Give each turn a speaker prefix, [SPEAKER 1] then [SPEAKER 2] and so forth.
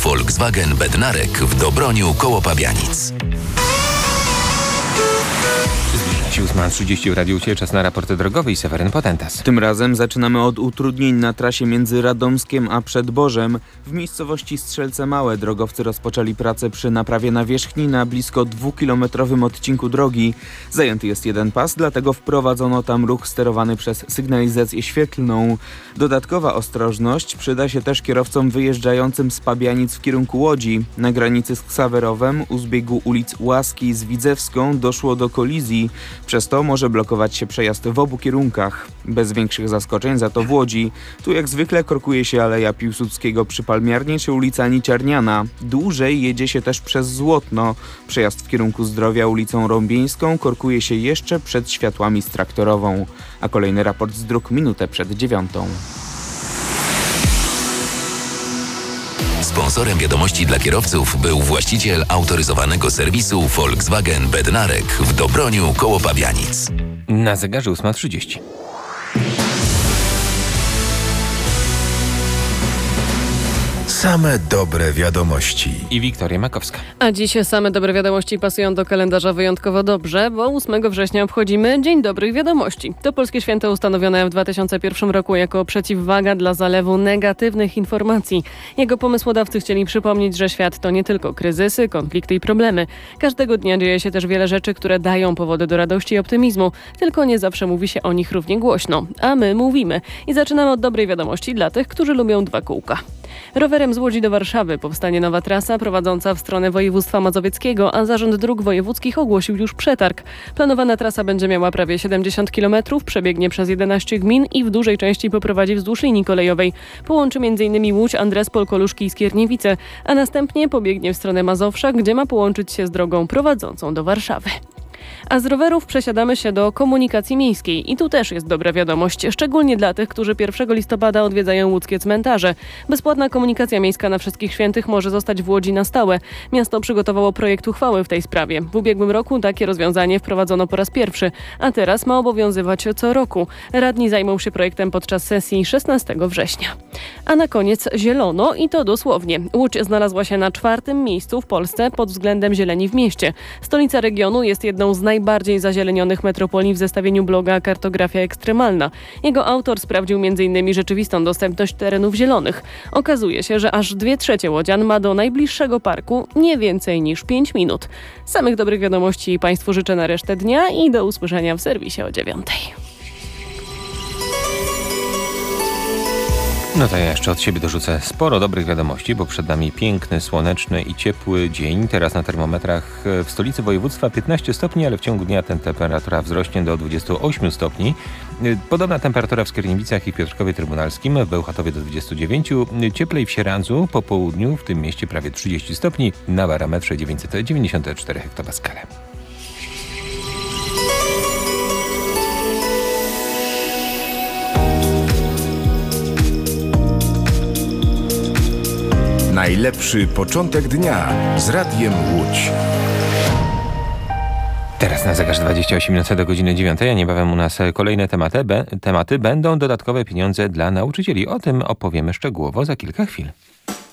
[SPEAKER 1] Volkswagen Bednarek w Dobroniu koło Pabianic.
[SPEAKER 2] 8:30 w Radiu Ucie, czas na raporty drogowe i Seweryn Potentas.
[SPEAKER 3] Tym razem zaczynamy od utrudnień na trasie między Radomskiem a Przedbożem. W miejscowości Strzelce Małe drogowcy rozpoczęli pracę przy naprawie nawierzchni na blisko 2-kilometrowym odcinku drogi. Zajęty jest jeden pas, dlatego wprowadzono tam ruch sterowany przez sygnalizację świetlną. Dodatkowa ostrożność przyda się też kierowcom wyjeżdżającym z Pabianic w kierunku Łodzi. Na granicy z Ksawerowem u zbiegu ulic Łaski z Widzewską doszło do kolizji. Przez to może blokować się przejazd w obu kierunkach. Bez większych zaskoczeń za to w Łodzi. Tu jak zwykle korkuje się Aleja Piłsudskiego przy Palmiernie czy ulica Niciarniana. Dłużej jedzie się też przez Złotno. Przejazd w kierunku Zdrowia ulicą Rąbieńską korkuje się jeszcze przed światłami z Traktorową. A kolejny raport z dróg minutę przed 9:00.
[SPEAKER 1] Sponsorem wiadomości dla kierowców był właściciel autoryzowanego serwisu Volkswagen Bednarek w Dobroniu koło Pabianic.
[SPEAKER 2] Na zegarze 8:30.
[SPEAKER 4] Same dobre wiadomości.
[SPEAKER 2] I Wiktoria Makowska.
[SPEAKER 5] A dziś same dobre wiadomości pasują do kalendarza wyjątkowo dobrze, bo 8 września obchodzimy Dzień Dobrych Wiadomości. To polskie święto ustanowione w 2001 roku jako przeciwwaga dla zalewu negatywnych informacji. Jego pomysłodawcy chcieli przypomnieć, że świat to nie tylko kryzysy, konflikty i problemy. Każdego dnia dzieje się też wiele rzeczy, które dają powody do radości i optymizmu, tylko nie zawsze mówi się o nich równie głośno. A my mówimy. I zaczynamy od dobrej wiadomości dla tych, którzy lubią dwa kółka. Rowerem z Łodzi do Warszawy powstanie nowa trasa prowadząca w stronę województwa mazowieckiego, a Zarząd Dróg Wojewódzkich ogłosił już przetarg. Planowana trasa będzie miała prawie 70 km, przebiegnie przez 11 gmin i w dużej części poprowadzi wzdłuż linii kolejowej. Połączy m.in. Łódź, Andrespol, Koluszki i Skierniewice, a następnie pobiegnie w stronę Mazowsza, gdzie ma połączyć się z drogą prowadzącą do Warszawy. A z rowerów przesiadamy się do komunikacji miejskiej. I tu też jest dobra wiadomość, szczególnie dla tych, którzy 1 listopada odwiedzają łódzkie cmentarze. Bezpłatna komunikacja miejska na Wszystkich Świętych może zostać w Łodzi na stałe. Miasto przygotowało projekt uchwały w tej sprawie. W ubiegłym roku takie rozwiązanie wprowadzono po raz pierwszy, a teraz ma obowiązywać co roku. Radni zajmą się projektem podczas sesji 16 września. A na koniec zielono i to dosłownie. Łódź znalazła się na 4. miejscu w Polsce pod względem zieleni w mieście. Stolica regionu jest jedną z najbardziej zazielenionych metropolii w zestawieniu bloga Kartografia Ekstremalna. Jego autor sprawdził m.in. rzeczywistą dostępność terenów zielonych. Okazuje się, że aż 2/3 łodzian ma do najbliższego parku nie więcej niż 5 minut. Samych dobrych wiadomości Państwu życzę na resztę dnia i do usłyszenia w serwisie o 9:00.
[SPEAKER 2] No to ja jeszcze od siebie dorzucę sporo dobrych wiadomości, bo przed nami piękny, słoneczny i ciepły dzień. Teraz na termometrach w stolicy województwa 15 stopni, ale w ciągu dnia temperatura wzrośnie do 28 stopni. Podobna temperatura w Skierniewicach i Piotrkowie Trybunalskim, w Bełchatowie do 29. Cieplej w Sierandzu, po południu w tym mieście prawie 30 stopni, na barometrze 994 hektopaskale.
[SPEAKER 4] Najlepszy początek dnia z Radiem Łódź.
[SPEAKER 2] Teraz na zegarze 28 minut do godziny 9, a niebawem u nas kolejne tematy. Będą dodatkowe pieniądze dla nauczycieli. O tym opowiemy szczegółowo za kilka chwil.